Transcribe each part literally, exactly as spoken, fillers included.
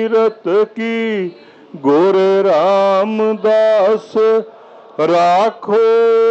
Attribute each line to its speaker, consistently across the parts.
Speaker 1: रत की गुर रामदास राखो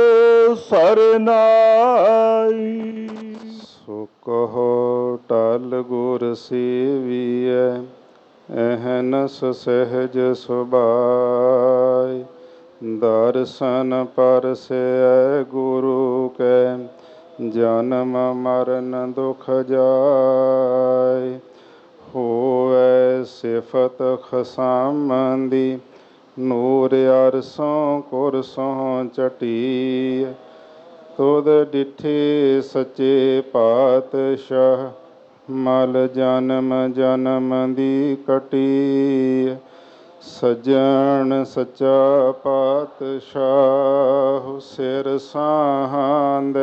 Speaker 1: सरनाई।
Speaker 2: सो कहो टल गुर सेविए अहनस सहज सुभाय। दर्शन परसे गुरु के जन्म मरण दुख जाय। होवे सिफत खसामंदी नूर अरसों कुरसों चटी। तुद डिठे सच्चे पातशाह मल जन्म जन्म दी कटी। सज्जन सच्चा पातशाह सिर साहांदे।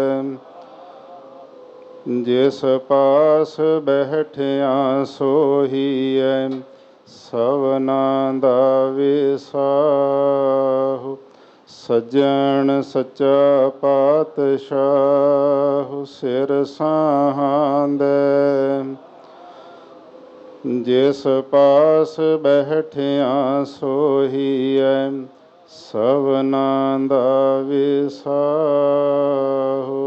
Speaker 2: जिस पास बैठिया सोहीए सवना दा विसाहु। सज्जन सच्चा पातशाह सिर साहांदे। जिस पास बैठिया सोहीए सवना दा विसाहु।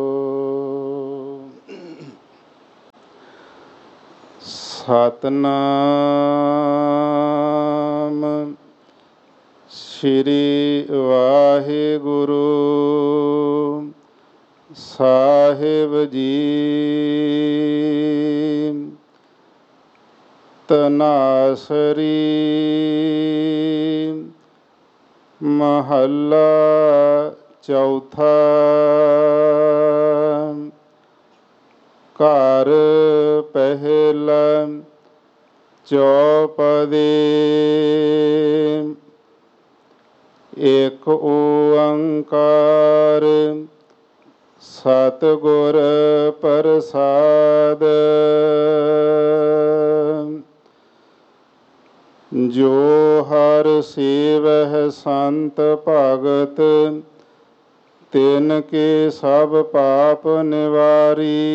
Speaker 2: सतनाम श्री वाहिगुरु साहिब जी। तनासरी महला चौथा। घर पहला चौपदे। एक ओंकार सतगुर प्रसाद। जो हर सेवह संत भगत तिनके सब पाप निवारी।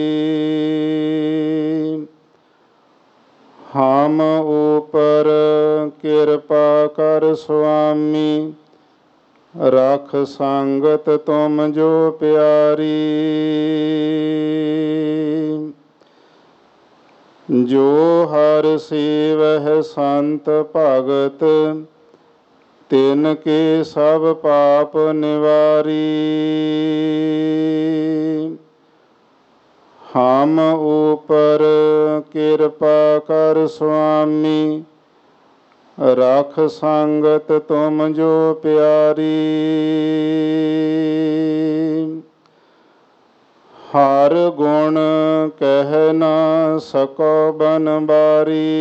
Speaker 2: हम ऊपर कृपा कर स्वामी रख संगत तुम जो प्यारी। जो हर सेवह संत भगत तिनके सब पाप निवारी। हम ऊपर कृपा कर स्वामी रख संगत तुम जो प्यारी। हर गुण कह न सको बन बारी।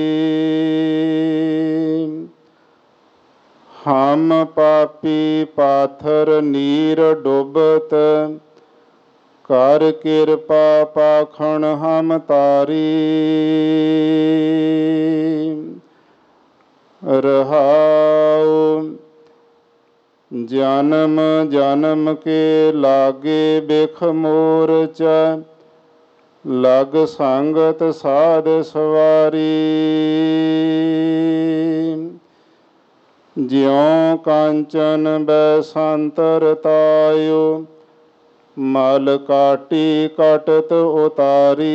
Speaker 2: हम पापी पाथर नीर डुबत कर कृपा पाखण हम तारी। रहाओ जन्म जन्म के लागे बिख मोरचा लग संगत साध सवारी। ज्यों कांचन बैसंतर तायो मल काटी कटत उतारी।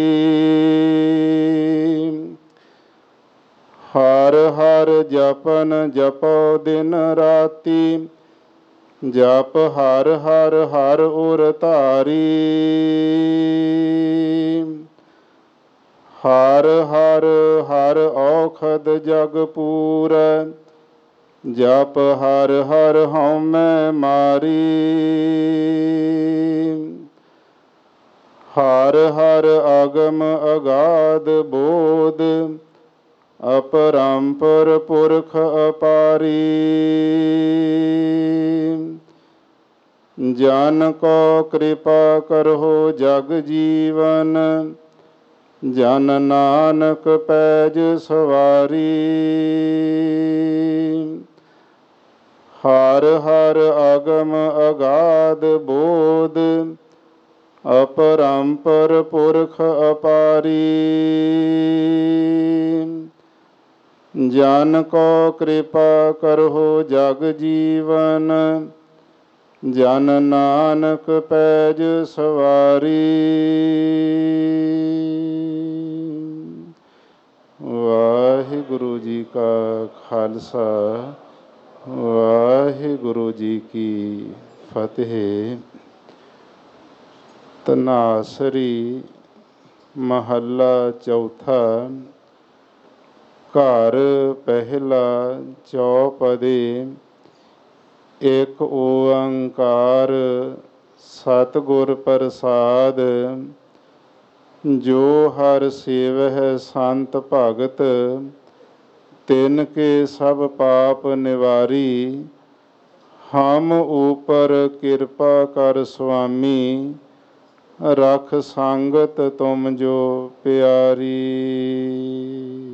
Speaker 2: हर हर जपन जपो दिन राती जप हर हर हर उर धारी। हर हर हर औखद जग पूर जप हर हर हउमै मारी। हर हर अगम अगाध बोध अपरंपर पुरख अपारी। जन को कृपा करहो जग जीवन जन नानक पैज सवारी। हर हर अगम अगाध बोध ਅਪਰੰਪਰ ਪੁਰਖ ਅਪਾਰੀ। ਜਨ ਕੋ ਕਿਰਪਾ ਕਰਹੁ ਜਗ ਜੀਵਨ, ਜਨ ਨਾਨਕ ਪੈਜ ਸਵਾਰੀ। ਵਾਹਿਗੁਰੂ ਜੀ ਕਾ ਖਾਲਸਾ, ਵਾਹਿਗੁਰੂ ਜੀ ਕੀ ਫਤਿਹ। ਧਨਾਸਰੀ ਮਹੱਲਾ ਚੌਥਾ। ਘਰ ਪਹਿਲਾ ਚੌਪਦੇ। ਇਕ ਓੰਕਾਰ ਸਤਿਗੁਰ ਪ੍ਰਸਾਦ, ਜੋ ਹਰ ਸੇਵਹਿ ਸੰਤ ਭਗਤ, ਤਿਨ ਕੇ ਸਭ ਪਾਪ ਨਿਵਾਰੀ। ਹਮ ਊਪਰ ਕਿਰਪਾ ਕਰ ਸੁਆਮੀ, ਰਖ ਸੰਗਤ ਤੁਮ ਜੋ ਪਿਆਰੀ।